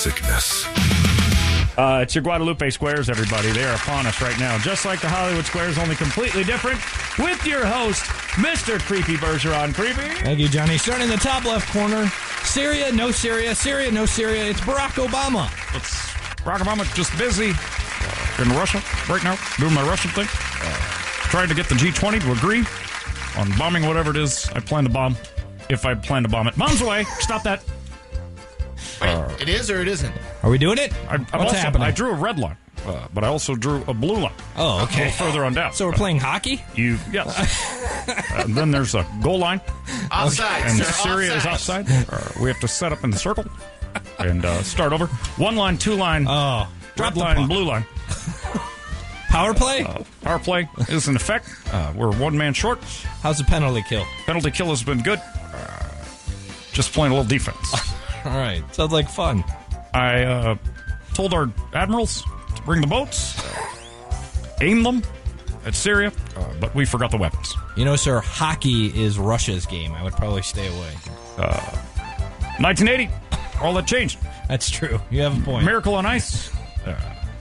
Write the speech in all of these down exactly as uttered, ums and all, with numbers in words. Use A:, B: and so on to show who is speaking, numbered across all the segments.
A: Sickness.
B: Uh, it's your Guadalupe Squares, everybody. They are upon us right now. Just like the Hollywood Squares, only completely different. With your host, Mister Creepy Bergeron. Creepy.
C: Thank you, Johnny. Starting in the top left corner. Syria, no Syria. Syria, no Syria. It's Barack Obama.
B: It's Barack Obama just busy in Russia right now, doing my Russian thing. Uh, trying to get the G twenty to agree on bombing whatever it is I plan to bomb, if I plan to bomb it. Bombs away. Stop that.
D: Wait, uh, it is or it isn't?
C: Are we doing it?
B: I,
C: What's
B: also,
C: happening?
B: I drew a red line, uh, but I also drew a blue line.
C: Oh, okay.
B: A little further on down.
C: So we're playing hockey?
B: You yes. And then there's a goal line.
D: Offside,
B: And
D: sir,
B: Syria is
D: offside.
B: offside. Uh, we have to set up in the circle and uh, start over. One line, two line,
C: Oh, drop
B: red
C: the
B: line,
C: puck.
B: blue line.
C: Power play?
B: Uh, power play is in effect. Uh, we're one man short.
C: How's the penalty kill?
B: Penalty kill has been good. Uh, just playing a little defense.
C: All right. Sounds like fun.
B: I uh, told our admirals to bring the boats, uh, aim them at Syria, uh, but we forgot the weapons.
C: You know, sir, hockey is Russia's game. I would probably stay away.
B: Uh, nineteen eighty, all that changed.
C: That's true. You have a point.
B: Miracle on Ice, uh,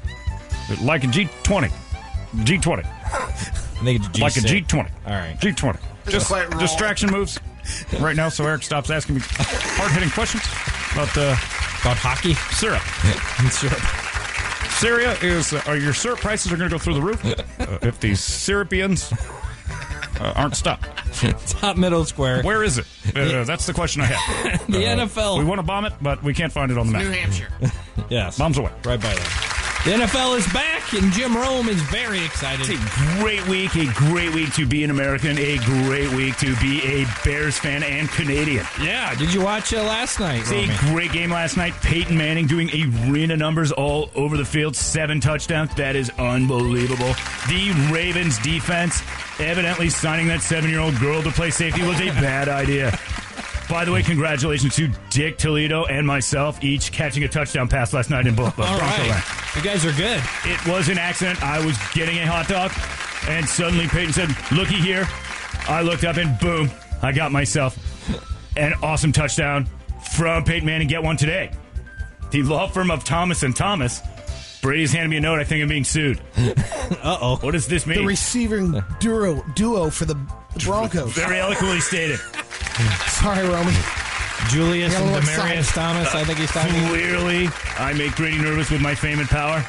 B: like a G twenty. G twenty.
C: I think it's G
B: Like a
C: six.
B: G twenty.
C: All right.
B: G twenty. Just
D: quite wrong.
B: distraction moves right now, so Eric stops asking me hard-hitting questions about uh,
C: About hockey?
B: syrup.
C: Syrup.
B: Syria is, uh, your syrup prices are going to go through the roof uh, if these syrupians uh, aren't stopped.
C: Top middle square.
B: Where is it? Uh, that's the question I have.
C: The
B: Uh,
C: N F L.
B: We want to bomb it, but we can't find it on the map.
D: New Hampshire.
C: Yes.
B: Bombs away.
C: Right by there. The N F L is back, and Jim Rome is very excited.
E: It's a great week, a great week to be an American, a great week to be a Bears fan and Canadian.
C: Yeah. Did you watch uh, last night,
E: It's
C: Romy?
E: a great game last night. Peyton Manning doing arena numbers all over the field. Seven touchdowns. That is unbelievable. The Ravens defense evidently signing that seven-year-old girl to play safety was a bad idea. By the way, congratulations to Dick Toledo and myself, each catching a touchdown pass last night in Bo-
C: All
E: Bronco
C: right.
E: Land.
C: You guys are good.
E: It was an accident. I was getting a hot dog, and suddenly Peyton said, "Looky here." I looked up, and boom, I got myself an awesome touchdown from Peyton Manning. Get one today. The law firm of Thomas and Thomas. Brady's handed me a note. I think I'm being sued.
C: Uh-oh.
E: What does this mean?
F: The receiving duo duo for the Broncos.
E: Very eloquently stated.
F: Sorry, Romy.
C: Julius
F: Got a
C: and
F: little
C: Demarius
F: excited.
C: Thomas, I think he's talking.
E: Clearly, I make Brady nervous with my fame and power,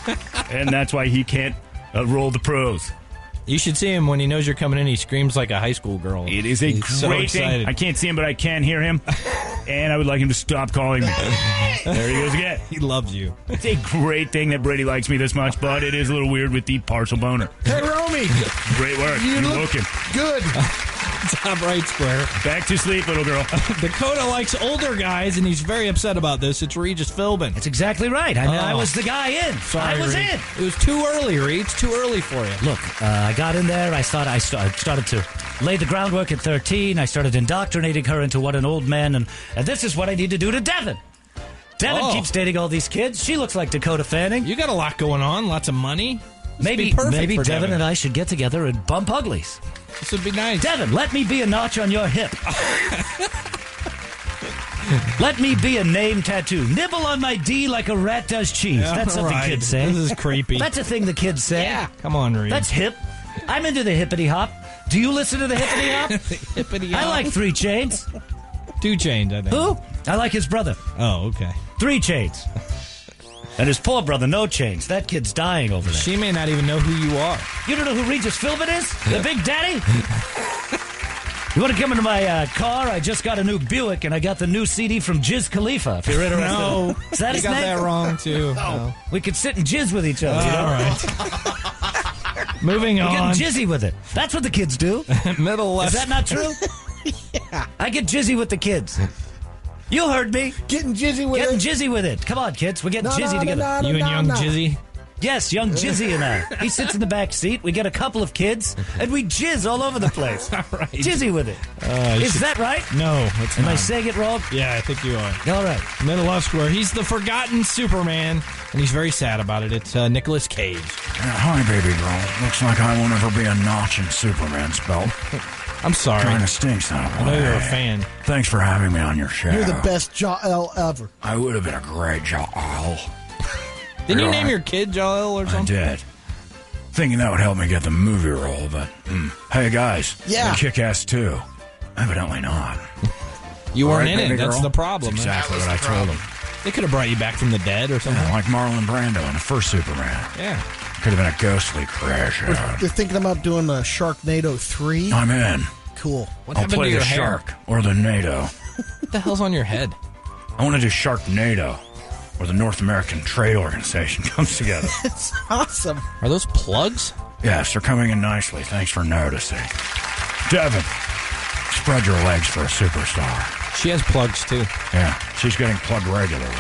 E: and that's why he can't uh, roll the pros.
C: You should see him when he knows you're coming in. He screams like a high school girl.
E: It is a
C: He's so
E: great
C: excited.
E: thing. I can't see him, but I can hear him. And I would like him to stop calling me. There he goes again.
C: He loves you.
E: It's a great thing that Brady likes me this much, but it is a little weird with the partial boner.
F: Hey, Romy.
E: Great work.
F: You
E: You're
F: look
E: looking.
F: good.
C: Top right square.
E: Back to sleep, little girl.
C: Dakota likes older guys, and he's very upset about this. It's Regis Philbin.
G: That's exactly right. I mean, I
C: Oh.
G: was the guy in.
C: Sorry,
G: I was
C: Reed.
G: in.
C: It was too early, Reed. It's too early for you.
G: Look, uh, I got in there. I started. I st- started to lay the groundwork at thirteen. I started indoctrinating her into what an old man, and, and this is what I need to do to Devin. Devin
C: Oh.
G: keeps dating all these kids. She looks like Dakota Fanning.
C: You got a lot going on. Lots of money. This
G: maybe,
C: would be perfect
G: maybe
C: for
G: Devin,
C: Devin
G: and I should get together and bump uglies.
C: This would be nice.
G: Devin, let me be a notch on your hip. Let me be a name tattoo. Nibble on my D like a rat does cheese.
C: Yeah,
G: That's something
C: right.
G: kids say.
C: This is creepy.
G: That's a thing the kids say.
C: Yeah. Come on, Reed.
G: That's hip. I'm into the hippity hop. Do you listen to the hippity hop?
C: hippity.
G: I like Three Chains.
C: Two Chained, I think.
G: Who? I like his brother.
C: Oh, okay.
G: Three Chains. And his poor brother, No Chains. That kid's dying over there.
C: She may not even know who you are.
G: You don't know who Regis Philbin is? The Big Daddy? You want to come into my uh, car? I just got a new Buick, and I got the new C D from Jiz Khalifa, if you're interested.
C: No.
G: Is that
C: You
G: his
C: got
G: name?
C: that wrong, too. No.
G: We could sit and jizz with each other. you know?
C: All right. Moving
G: We're
C: on.
G: getting jizzy with it. That's what the kids do.
C: Middle left.
G: Is that not true? Yeah. I get jizzy with the kids. You heard me.
F: Getting jizzy with
G: Getting
F: it.
G: jizzy with it. Come on, kids. We're getting
F: No,
G: jizzy
F: no,
G: together.
F: no, no,
C: You and
F: no,
C: young
F: no.
C: Jizzy?
G: Yes, young Jizzy and I. He sits in the back seat. We get a couple of kids, and we jizz all over the place.
C: All right.
G: Jizzy with it.
C: Uh, you
G: Is
C: should-
G: that right?
C: No, it's
G: Am
C: not.
G: I saying it wrong?
C: Yeah, I think you are.
G: All right.
C: Middle left square. He's the forgotten Superman, and he's very sad about it. It's uh, Nicolas Cage.
H: Hi, baby girl. Looks like I won't ever be a notch in Superman's belt.
C: I'm sorry.
E: Kind of stinks, son of a
C: I know you're a
E: way.
C: fan.
E: Thanks for having me on your show.
F: You're the best Jael ever.
E: I would have been a great Jael.
C: Didn't you
E: You're
C: name
E: right.
C: your kid Jael or
E: I
C: something?
E: did. Thinking that would help me get the movie role, but mm. hey, guys,
F: Yeah.
E: Kick-Ass two. Evidently not.
C: You weren't
E: Right,
C: in it.
E: baby
C: That's
E: girl?
C: the problem.
E: That's exactly
D: That
E: what I
D: was the
E: told
D: problem.
E: him.
C: They could have brought you back from the dead or something.
E: Yeah, like Marlon Brando in the first Superman.
C: Yeah.
E: Could have been a ghostly crash out.
F: They're thinking about doing a Sharknado three.
E: I'm in.
F: Cool.
C: What
E: I'll
C: happened
E: play
C: to your
E: the
C: hair?
E: shark or the NATO.
C: What the hell's on your head?
E: I want to do Sharknado, where the North American Trade Organization comes together.
F: It's awesome.
C: Are those plugs?
E: Yes, they're coming in nicely. Thanks for noticing. Devin, spread your legs for a superstar.
C: She has plugs too.
E: Yeah, she's getting plugged regularly.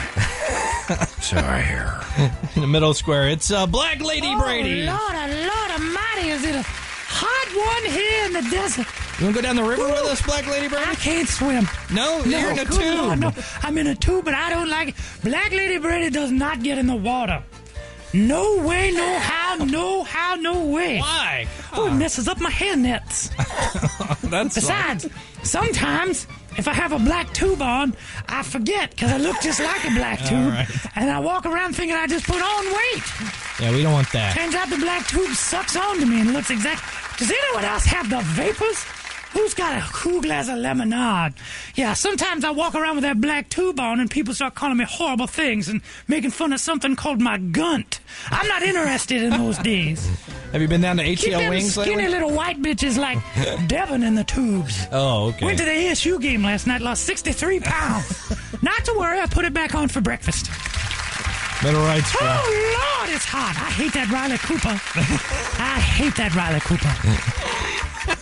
E: So I hear.
C: In the middle square, it's uh, Black Lady Brady.
G: Oh, Lord, Lord almighty, is it a hot one here in the desert?
C: You want to go down the river with us, Black Lady Brady?
G: I can't swim.
C: No, you're in a
G: good
C: tube.
G: Lord, no. I'm in a tube, but I don't like it. Black Lady Brady does not get in the water. No way, no how, no how, no way.
C: Why?
G: Oh, it messes up my hair nets.
C: That's
G: Besides, sometimes if I have a black tube on, I forget because I look just like a black tube,
C: right.
G: and I walk around thinking I just put on weight.
C: Yeah, we don't want that.
G: Turns out the black tube sucks onto me and looks exact. Does anyone else have the vapors? Who's got a cool glass of lemonade? Yeah, sometimes I walk around with that black tube on and people start calling me horrible things and making fun of something called my gunt. I'm not interested in those days.
C: Have you been down to H
G: Keep
C: C L
G: them
C: Wings
G: skinny
C: lately?
G: little white bitches like Devin in the tubes.
C: Oh, okay.
G: Went to the A S U game last night, lost sixty-three pounds. Not to worry, I put it back on for breakfast.
C: Middle right square.
G: Oh, Lord, it's hot. I hate that Riley Cooper. I hate that Riley Cooper.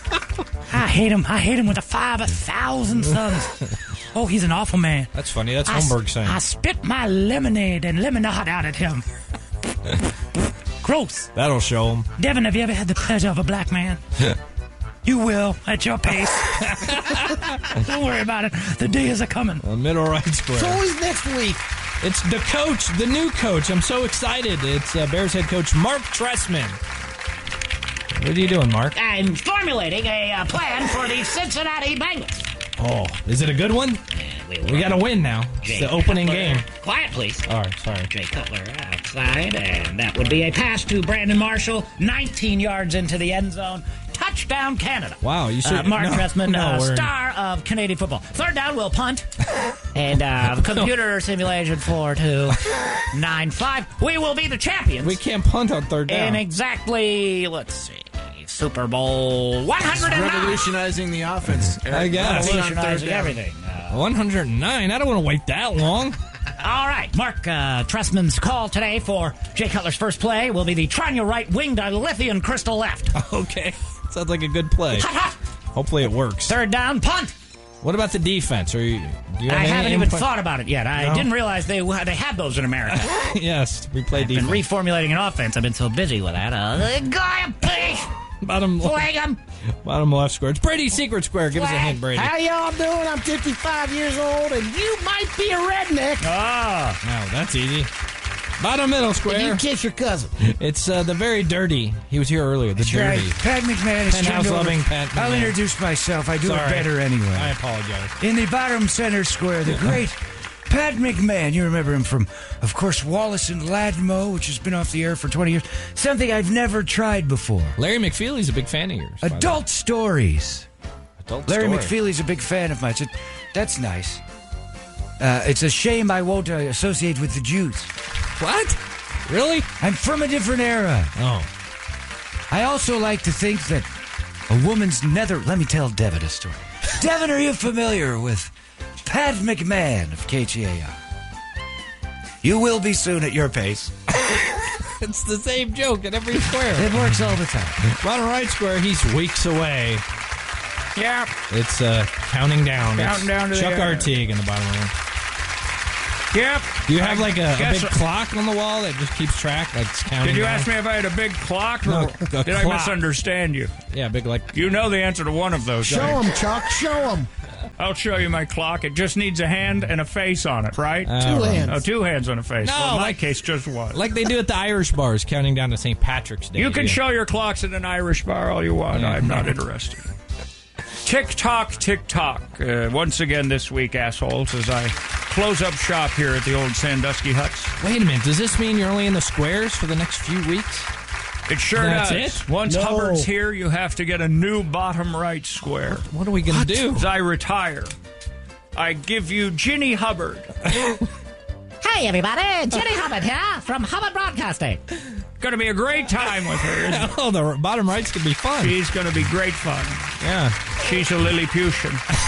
G: I hate him. I hate him with a five a thousand suns. Oh, he's an awful man.
C: That's funny. That's
G: I,
C: Holmberg saying.
G: I spit my lemonade and lemonade out at him. Gross.
C: That'll show him.
G: Devin, have you ever had the pleasure of a black man? You will, at your pace. Don't worry about it. The day is a coming.
C: Uh, middle right square.
F: It's always next week.
C: It's the coach, the new coach. I'm so excited. It's uh, Bears head coach Mark Trestman. What are you doing, Mark?
G: I'm formulating a uh, plan for the Cincinnati Bengals.
C: Oh, is it a good one? We got to win now. It's the opening game.
G: Quiet, please.
C: All right, sorry.
G: Jay Cutler outside, and that would be a pass to Brandon Marshall, nineteen yards into the end zone. Touchdown, Canada.
C: Wow, you should-
G: Uh, Mark
C: no,
G: Trestman,
C: no,
G: uh,
C: we're-
G: star of Canadian football. Third down, we'll punt. And uh, computer simulation four two nine five. We will be the champions.
C: We can't punt on third down.
G: in exactly, let's see, Super Bowl one hundred nine.
D: Revolutionizing the offense.
C: I guess.
D: Third
G: Revolutionizing
D: down.
G: everything. Uh,
C: one hundred nine. I don't want to wait that long.
G: All right, Mark uh, Trestman's call today for Jay Cutler's first play will be the Tranya right wing to Lithium Crystal left.
C: Okay. Sounds like a good play.
G: Hot, hot.
C: Hopefully it works.
G: Third down, punt.
C: What about the defense? Are you, do you have
G: I
C: any
G: haven't even
C: input?
G: thought about it yet. I
C: No?
G: didn't realize they they had those in America.
C: Yes, we play
G: I've been
C: defense.
G: reformulating an offense. I've been so busy with that. Uh, guy, please,
C: bottom,
G: flag him.
C: bottom left square. It's Brady's secret square. Give us a hint, Brady.
F: How y'all doing? I'm fifty-five years old, and you might be a redneck.
G: Oh,
C: Wow, that's easy. Bottom middle
F: You
C: square.
F: kiss your cousin.
C: It's uh, the very dirty. He was here earlier. The dirty.
E: Pat McMahon is
C: Penthouse
E: turned over.
C: loving Pat
E: I'll
C: McMahon.
E: introduce myself. I do
C: Sorry.
E: it better
C: I
E: anyway.
C: apologize.
E: In the bottom center square, the great Pat McMahon. You remember him from, of course, Wallace and Ladmo, which has been off the air for twenty years. Something I've never tried before.
C: Larry McFeely's a big fan of yours. by the way.
E: Adult stories.
C: Adult
E: Larry
C: story.
E: McFeely's a big fan of mine. So that's nice. Uh, it's a shame I won't uh, associate with the Jews.
C: What? Really?
E: I'm from a different era.
C: Oh.
E: I also like to think that a woman's nether. Let me tell Devin a story. Devin, are you familiar with Pat McMahon of K G A I? You will be soon at your pace.
C: It's the same joke in every square.
E: It works all the time.
C: Bottom right square, he's weeks away.
B: Yeah.
C: It's uh, counting down.
B: Counting
C: It's
B: down to the
C: Chuck
B: end.
C: Artigue in the bottom room.
B: Yep.
C: Do you have
B: I
C: like a, a
B: guess
C: big
B: so.
C: clock on the wall that just keeps track, like it's counting
B: Did you
C: down?
B: ask me if I had a big clock?
C: No,
B: or
C: a
B: did I
C: clock.
B: misunderstand you?
C: Yeah, big like.
B: You know the answer to one of those.
F: Show
B: things.
F: him, Chuck. Show him.
B: I'll show you my clock. It just needs a hand and a face on it, right?
C: Uh,
F: Two
C: right.
F: hands.
B: Oh, two hands on a face.
C: No,
B: well, in my
C: like-
B: case, just one.
C: Like they do at the Irish bars, counting down to Saint Patrick's Day.
B: you can
C: Yeah.
B: show your clocks at an Irish bar all you want.
C: Yeah.
B: I'm not interested. Tick-tock, tick-tock. Uh, once again this week, assholes, as I close up shop here at the old Sandusky Huts.
C: Wait a minute. Does this mean you're only in the squares for the next few weeks?
B: It sure
C: That's
B: does.
C: it?
B: Once
F: No.
B: Hubbard's here, you have to get a new bottom right square.
C: What are we going to do?
B: As I retire, I give you Ginny Hubbard.
A: Hey, everybody. Jenny Hubbard here from Hubbard Broadcasting.
B: Going to be a great time with her. Isn't it?
C: Oh, the bottom right's going to be fun.
B: She's going to be great fun.
C: Yeah.
B: She's a Lilliputian.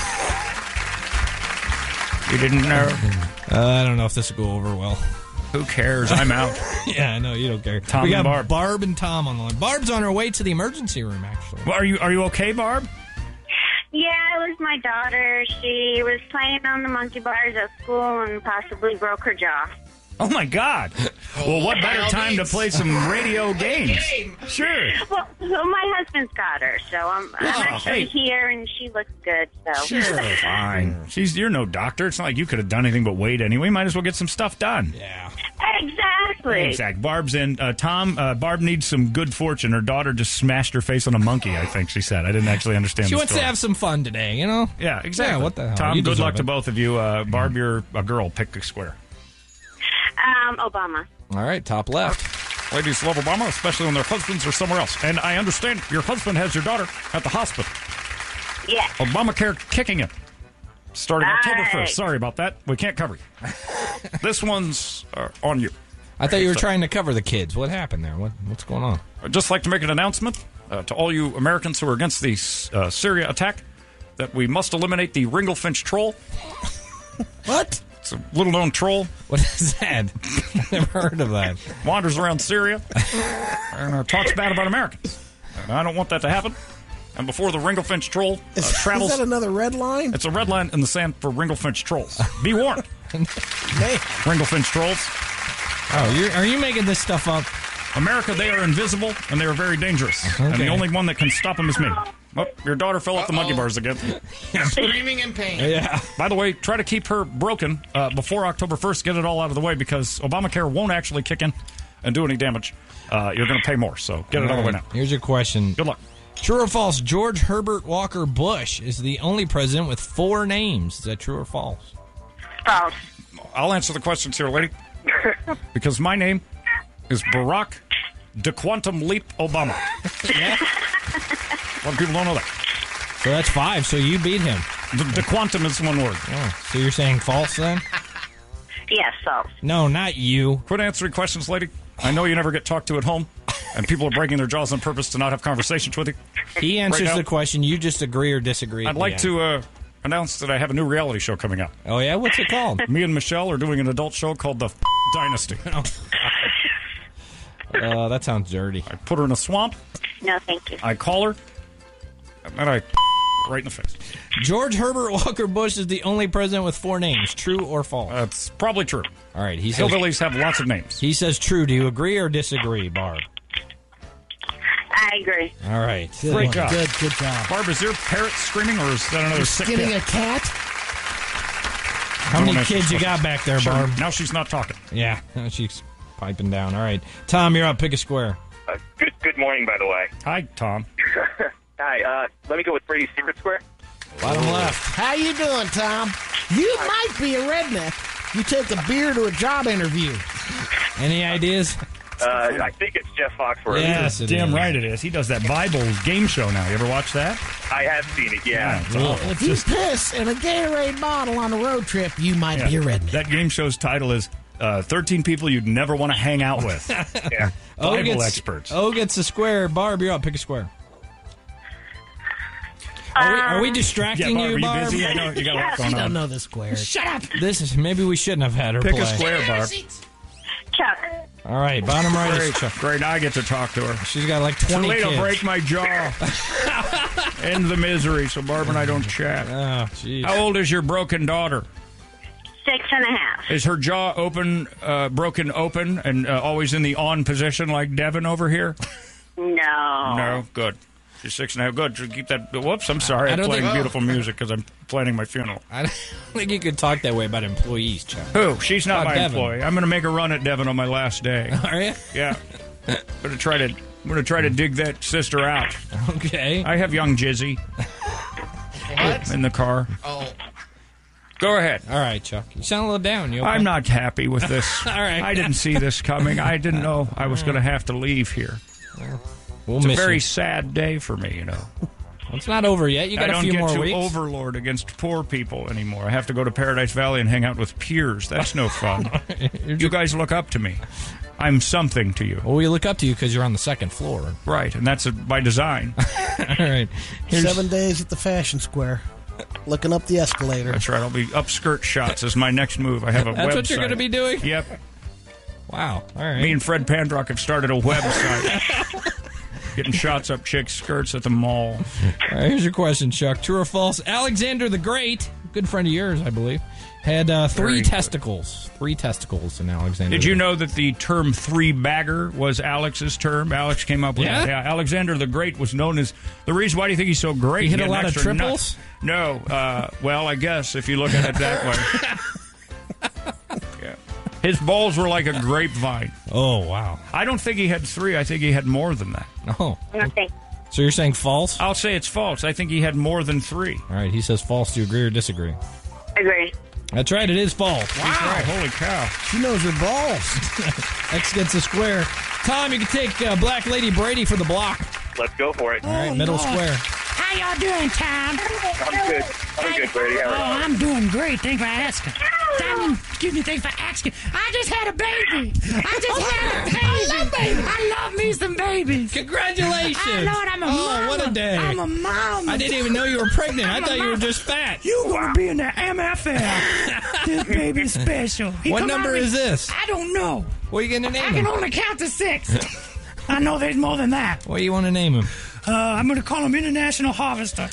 B: You didn't know?
C: Uh, I don't know if this will go over well.
B: Who cares? I'm out.
C: Yeah, I know. You don't care.
B: Tom
C: we
B: and
C: got
B: Barb.
C: Barb and Tom on the line. Barb's on her way to the emergency room, actually.
B: Well, are you are you okay, Barb?
H: Yeah, it was my daughter. She was playing on the monkey bars at school and possibly broke her jaw.
B: Oh my God! Well, what better time to play some radio games? Sure.
H: Well, well, my husband's got her, so I'm, I'm
B: Oh,
H: actually
B: hey.
H: here, and she looks good. So
B: Sure, fine. She's you're no doctor. It's not like you could have done anything but wait anyway. Might as well get some stuff done.
C: Yeah.
H: exactly.
B: Exact. Barb's in. Uh, Tom, uh, Barb needs some good fortune. Her daughter just smashed her face on a monkey, I think she said. I didn't actually understand
C: She
B: the
C: wants
B: story.
C: to have some fun today, you know?
B: Yeah, exactly.
C: Yeah, what the hell?
B: Tom,
C: You
B: good
C: deserve
B: luck to
C: it.
B: both of you. Uh, Barb, you're a girl. Pick a square.
H: Um, Obama.
C: All right, top left.
B: Ladies love Obama, especially when their husbands are somewhere else. And I understand your husband has your daughter at the hospital.
H: Yes.
B: Obamacare kicking in. Starting
H: All
B: October
H: right.
B: first. Sorry about that. We can't cover you. This one's uh, on you.
C: I thought you were
B: So-
C: trying to cover the kids. What happened there? What, what's going on?
B: I'd just like to make an announcement uh, to all you Americans who are against the uh, Syria attack that we must eliminate the Ringlefinch troll.
F: What?
B: It's a little-known troll.
C: What is that? I've never heard of that.
B: Wanders around Syria and uh, talks bad about Americans. And I don't want that to happen. And before the Ringlefinch troll uh,
F: Is,
B: travels,
F: is that another red line?
B: it's a red line in the sand for Ringlefinch trolls. Be warned,
F: Man.
B: Ringlefinch trolls.
C: Oh, you're, are you making this stuff up?
B: America, they are invisible and they are very dangerous. And the
C: Okay.
B: only one that can stop them is me. Oh, your daughter fell off the monkey bars again.
D: Screaming in pain.
C: Yeah.
B: By the way, try to keep her broken uh, before October first. Get it all out of the way because Obamacare won't actually kick in and do any damage. Uh, you're going to pay more, so get it out of the way now.
C: Here's your question.
B: Good luck.
C: True or false? George Herbert Walker Bush is the only president with four names. Is that true or false?
H: False.
B: I'll answer the questions here, lady. Because my name is Barack DeQuantum Leap Obama. A lot of people don't know that.
C: So that's five. So you beat him.
B: The, the quantum is one word.
C: Oh, so you're saying false then?
H: Yes, false.
C: No, not you.
B: Quit answering questions, lady. I know you never get talked to at home, and people are breaking their jaws on purpose to not have conversations with you.
C: He answers
B: now?
C: the question. You just agree or disagree.
B: I'd like to uh, announce that I have a new reality show coming out.
C: Oh, yeah? What's it called?
B: Me and Michelle are doing an adult show called The Dynasty.
C: Uh, that sounds dirty.
B: I put her in a swamp,
H: No, thank you.
B: I call her, and then I right in the face.
C: George Herbert Walker Bush is the only president with four names. True or false?
B: That's probably true.
C: All right. He says,
B: Hillbillies have lots of names.
C: he says true. Do you agree or disagree, Barb?
H: I agree.
C: All right.
F: Good
B: Great
F: one.
B: job.
F: Good, good job.
B: Barb, is your parrot screaming, or is that another sick
F: Skinning
B: cat?
F: a cat?
C: How many
B: Don't answer
C: kids
B: this
C: you got
B: question.
C: back there,
B: Sure.
C: Barb?
B: Now she's not talking.
C: Yeah. She's piping down. All right. Tom, you're up. Pick a square.
I: Uh, good good morning, by the way.
B: Hi, Tom.
I: Hi, uh, let me go with Brady's Secret Square.
C: Bottom left.
F: How you doing, Tom? You might be a redneck. You take a beer to a job interview.
C: Any ideas?
I: Uh, I think it's Jeff Foxworthy.
C: Yes, it
B: Damn
C: is.
B: right it is. He does that Bible game show now. You ever watch that?
I: I have seen it, yeah.
B: it's awful.
F: If you piss in a Gatorade bottle on a road trip, you might be a redneck.
B: That game show's title is uh, thirteen People You'd Never Want to Hang Out With.
I: yeah.
C: O
B: Bible
C: gets,
B: experts.
C: O gets a square. Barb, you're up. Pick a square. Are we, are we
B: Yeah,
C: distracting
B: Barb, are
C: you,
B: you
C: Barb?
B: busy? I know you got a lot
F: She
B: going
F: don't
B: on.
F: know the square.
G: Shut up.
C: This is maybe we shouldn't have had her
B: Pick
C: play.
B: a square, Barb.
H: Chuck.
C: All right, bottom right is
B: Great,
C: Chuck.
B: great. I get to talk to her.
C: She's got like twenty
B: Toledo
C: kids.
B: break my jaw. End the misery, so Barb and I don't chat.
C: Oh, jeez.
B: How old is your broken daughter?
H: Six and a half.
B: Is her jaw open, uh, broken open, and uh, always in the on position like Devin over here?
H: No.
B: No, good. She's six and a half. Good. Should keep that. Whoops, I'm sorry.
C: I
B: I'm
C: don't
B: playing
C: think-
B: beautiful music because I'm planning my funeral.
C: I don't think you could talk that way about employees, Chuck.
B: Who? She's not
C: About
B: my
C: Devin.
B: employee. I'm going to make a run at Devin on my last day.
C: Are you?
B: Yeah. I'm going to try to. I'm going to try to dig that sister out.
C: Okay.
B: I have young Jizzy.
D: What?
B: in the car.
D: Oh.
B: Go ahead.
C: All right, Chuck. You sound a little down. You okay?
B: I'm not happy with this.
C: All right.
B: I didn't see this coming. I didn't know I was going to have to leave here.
C: We'll
B: It's a
C: miss
B: very
C: you.
B: sad day for me, you know.
C: Well, it's not over yet. You got
B: I
C: a
B: don't
C: few
B: get
C: more
B: to
C: weeks.
B: overlord against poor people anymore. I have to go to Paradise Valley and hang out with peers. That's no fun. You guys look up to me. I'm something to you.
C: Well, we look up to you because you're on the second floor.
B: Right, and that's by design.
C: All right. Here's-
F: Seven days at the Fashion Square, looking up the escalator.
B: That's right. I'll be upskirt shots as my next move. I have a
C: That's
B: website.
C: what you're going to be doing?
B: Yep.
C: Wow. All right.
B: Me and Fred Pandrock have started a website. Getting shots up chicks' skirts at the mall.
C: All right, here's your question, Chuck. True or false? Alexander the Great, good friend of yours, I believe, had uh, three
B: Very
C: testicles. Three testicles in Alexander.
B: Did
C: the
B: you
C: Great.
B: know that the term three-bagger was Alex's term? Alex came up with
C: Yeah?
B: it. Yeah, Alexander the Great was known as... The reason why do you think he's so great?
C: He hit a
B: had an
C: lot of
B: extra nut.
C: triples?
B: No. Uh, well, I guess, if you look at it that way. Yeah. His balls were like a grapevine.
C: Oh, wow.
B: I don't think he had three. I think he had more than that.
C: Oh.
H: Nothing.
C: So you're saying false?
B: I'll say it's false. I think he had more than three.
C: All right, he says false. Do you agree or disagree?
H: Agree.
C: That's right, it is false.
B: Wow. Holy cow.
F: She knows her balls.
C: X gets the square. Tom, you can take uh, Black Lady Brady for the block.
I: Let's go for it.
C: All right, middle
A: Lord.
C: square.
A: How y'all doing, Tom?
I: I'm good. I'm good, Brady. How
A: Oh,
I: are you?
A: I'm doing great. Thanks for asking. Tom, excuse me, thanks for asking. I just had a baby. I just had a baby. I love babies. I love me some babies.
C: Congratulations.
A: I Lord, I'm a
C: oh,
A: mama.
C: what a day.
A: I'm a mom.
C: I didn't even know you were pregnant. I
A: I'm a
C: thought you were
A: mama.
C: just fat.
A: You gonna be in the M F L. This baby's special. He
C: What
A: come
C: number
A: out with-
C: is this?
A: I don't know.
C: What are you going to name
A: I
C: him?
A: can only count to six. I know there's more than that.
C: What do you want to name him?
A: Uh, I'm going to call him International Harvester.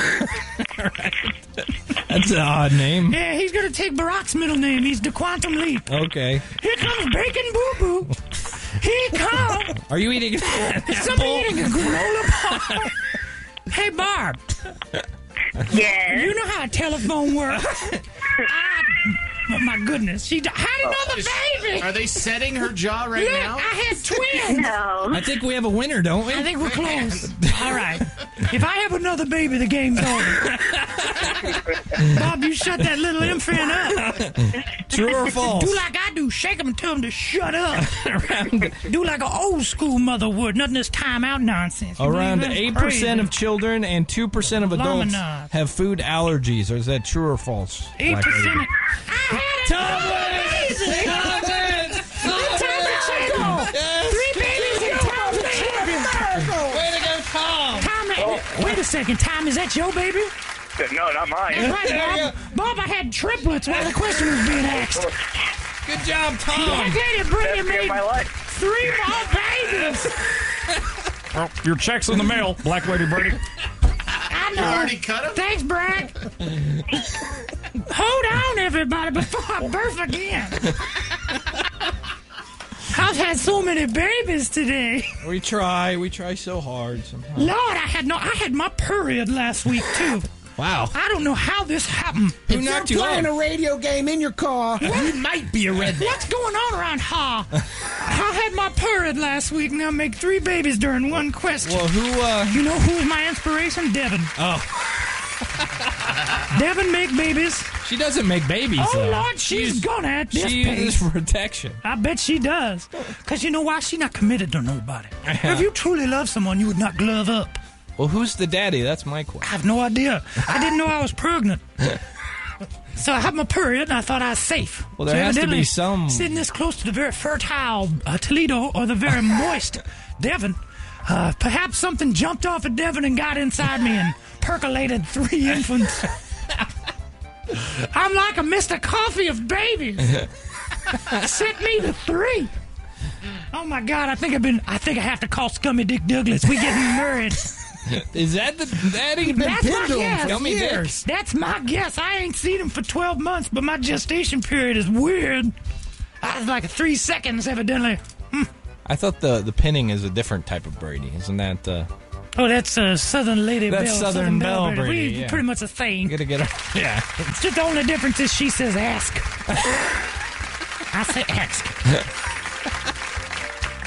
C: That's an odd name.
A: Yeah, he's going to take Barack's middle name. He's the Quantum Leap.
C: Okay.
A: Here comes Bacon Boo Boo. Here he comes.
C: Are you eating an
A: Somebody
C: apple?
A: eating a granola bar. Hey, Barb.
H: Yes.
A: You know how a telephone works. I, oh, my goodness. She had another baby.
D: Are they setting her jaw right
A: Look,
D: now?
A: I had twins.
H: No.
C: I think we have a winner, don't we?
A: I think we're close. All right. If I have another baby, the game's over. Bob, you shut that little infant up.
C: True or false?
A: Do like I do. Shake him and tell him to shut up. Do like an old school mother would. Nothing this time out nonsense. You
C: Around
A: believe
C: eight
A: that's
C: percent
A: crazy.
C: of children and two percent of adults
A: Laminate.
C: have food allergies. Or is that true or false?
A: Eight
C: Black Lady?
A: percent. I had it. Amazing.
C: Tom wins!
A: Tom's a champion.
C: Yes!
A: Three babies and Tom's a champion.
C: Way to go, Tom!
A: Tom, wait a second. Tom, is that your baby?
I: No, not mine.
A: That's right, Bob. Bob, I had triplets while the question was being asked.
C: Good job, Tom!
A: I did it, Brady
I: Best day of
A: made
I: my life.
A: three more babies.
B: Well, your check's in the mail, Black Lady Brady.
A: I
D: You
A: know.
D: already cut him?
A: Thanks, Brad. Hold on, everybody, before I birth again. I've had so many babies today.
C: We try. We try so hard sometimes.
A: Lord, I had no. I had my period last week too.
C: Wow.
A: I don't know how this happened.
C: Who
F: If
C: knocked
F: you're
C: you
F: playing
C: up?
F: a radio game in your car, you might be a redneck.
A: What's going on around Ha? I had my period last week. Now make three babies during one question.
C: Well, who, uh...
A: You know who's my inspiration? Devin.
C: Oh.
A: Devin make babies.
C: She doesn't make babies,
A: Oh,
C: though.
A: Lord, she's gonna at this
C: She
A: pace.
C: uses protection.
A: I bet she does. Because you know why? She's not committed to nobody. If you truly love someone, you would not glove up.
C: Well, who's the daddy? That's my
A: I
C: question.
A: have no idea. I didn't know I was pregnant. So I had my period, and I thought I was safe.
C: Well, there
A: So
C: has to be
A: evidently,
C: some-
A: Sitting this close to the very fertile uh, Toledo or the very moist Devon, uh, perhaps something jumped off of Devon and got inside me and percolated three infants. I'm like a Mister Coffee of babies. Sent me to three. Oh my God! I think I've been. I think I have to call Scummy Dick Douglas. We getting married.
C: Is that the daddy?
A: That's my guess.
C: Scummy Dick.
A: Years. That's my guess. I ain't seen him for twelve months, but my gestation period is weird. I was like three seconds, evidently.
C: I thought the, the pinning is a different type of Brady. Isn't that, uh...
A: Oh, that's uh, Southern Lady
C: That's
A: Bell.
C: Southern Belle
A: Brady.
C: Brady,
A: We
C: yeah.
A: pretty much a thing.
C: You gotta get a... Yeah.
A: It's just the only difference is she says ask. I say ask.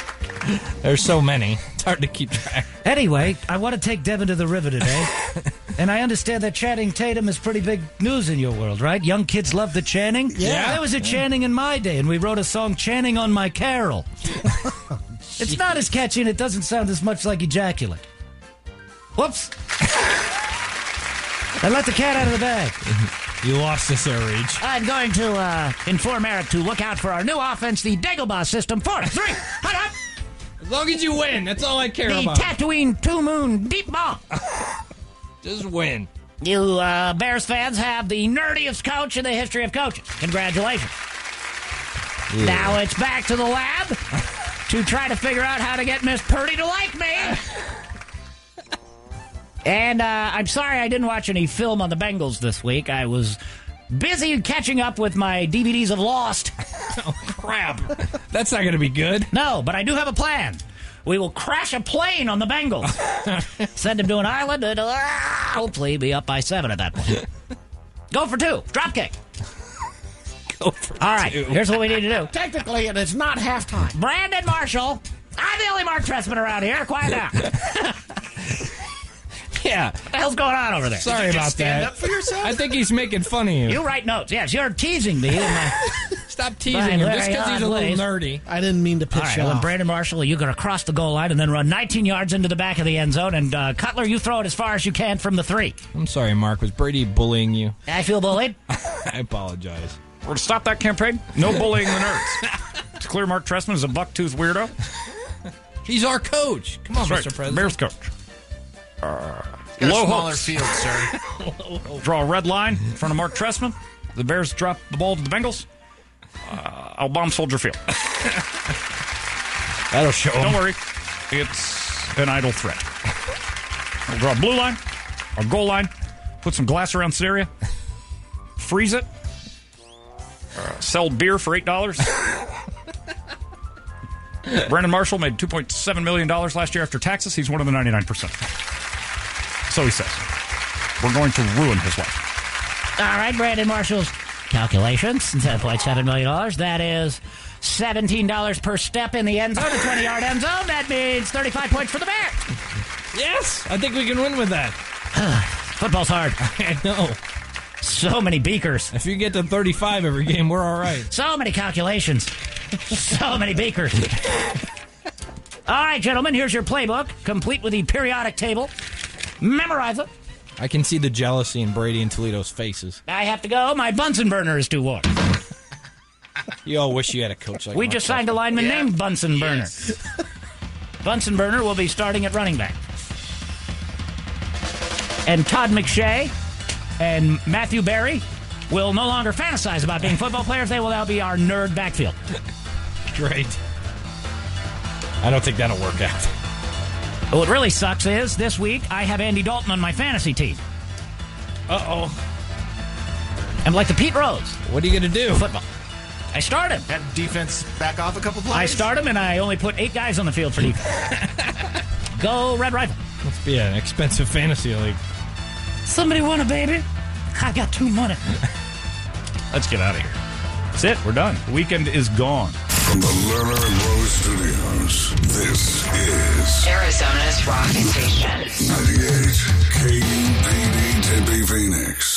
C: There's so many. It's hard to keep track.
J: Anyway, I want to take Devin to the river today. And I understand that Channing Tatum is pretty big news in your world, right? Young kids love the Channing.
F: Yeah.
J: There was a Channing in my day, and we wrote a song, Channing on My Carol. It's not as catchy, and it doesn't sound as much like ejaculate. Whoops. I let the cat out of the bag.
C: You lost us there, Reach.
A: I'm going to uh, inform Eric to look out for our new offense, the Dagobah system. Four, three, hut, hut.
C: As long as you win, that's all I care
A: The
C: about.
A: Tatooine Two Moon Deep Ball.
C: Just win.
A: You uh, Bears fans have the nerdiest coach in the history of coaches. Congratulations.
C: Yeah.
A: Now it's back to the lab to try to figure out how to get Miss Purdy to like me. And uh, I'm sorry I didn't watch any film on the Bengals this week. I was busy catching up with my D V Ds of Lost.
C: Oh, crap. That's not going to be good.
A: No, but I do have a plan. We will crash a plane on the Bengals. Send him to an island and uh, hopefully be up by seven at that point. Go for two. Dropkick.
C: Go for
A: All right,
C: two.
A: here's what we need to do.
F: Technically, it is not halftime.
A: Brandon Marshall. I'm the only Mark Trestman around here. Quiet down.
C: Yeah.
A: What the hell's going on over there?
C: Sorry about
D: Stand
C: that.
D: up for yourself?
C: I think he's making fun of you.
A: You write notes. Yes, you're teasing me. In my...
C: Stop teasing
A: Fine,
C: him
A: very
C: just because he's a
A: odd
C: little
A: ways.
C: nerdy.
F: I didn't mean to
A: All
F: pitch
A: right,
F: you
A: well,
F: off.
A: Brandon Marshall, you're going to cross the goal line and then run nineteen yards into the back of the end zone. And uh, Cutler, you throw it as far as you can from the three.
C: I'm sorry, Mark. Was Brady bullying you?
A: I feel bullied.
C: I apologize.
B: We're to stop that campaign. No bullying the nerds. It's clear Mark Trestman is a buck-toothed weirdo.
C: He's our coach. Come on,
B: That's
C: Mister
B: right.
C: President.
B: Bears coach.
D: Got
B: Low
D: a smaller
B: hopes.
D: field, sir.
B: Draw a red line in front of Mark Trestman. The Bears drop the ball to the Bengals. Uh, I'll bomb Soldier Field.
C: That'll show him.
B: Don't worry. It's an idle threat. We'll draw a blue line, a goal line, put some glass around this area, freeze it, uh, sell beer for eight dollars. Brandon Marshall made two point seven million dollars last year after taxes. He's one of the ninety-nine percent. So he says. We're going to ruin his life.
A: All right, Brandon Marshall's calculations, seven point seven million dollars. That is seventeen dollars per step in the end zone, a twenty-yard end zone. That means thirty-five points for the Bears.
C: Yes, I think we can win with that.
A: Football's hard.
C: I know.
A: So many beakers.
C: If you get to thirty-five every game, we're all right.
A: So many calculations. So many beakers. All right, gentlemen, here's your playbook, complete with the periodic table. Memorize it.
C: I can see the jealousy in Brady and Toledo's faces.
A: I have to go. My Bunsen burner is too warm.
C: You all wish you had a coach like
A: We
C: Mark
A: just signed a
C: Trestman.
A: lineman
D: Yeah.
A: named Bunsen Burner. Bunsen Burner will be starting at running back. And Todd McShay and Matthew Berry will no longer fantasize about being football players. They will now be our nerd backfield.
C: Great. I don't think that'll work out.
A: What really sucks is, this week, I have Andy Dalton on my fantasy team.
C: Uh-oh.
A: I'm like the Pete Rose.
C: What are you going to do?
A: Football. I start him.
D: Had defense back off a couple plays.
A: I start him, and I only put eight guys on the field for defense. Go Red Rifle.
C: Must be an expensive fantasy league.
G: Somebody want a baby? I got two money.
B: Let's get out of here. That's it. We're done. The weekend is gone.
K: From the Lerner and Rose Studios, this is
L: Arizona's rock station.
K: ninety-eight K U P D Tempe Phoenix.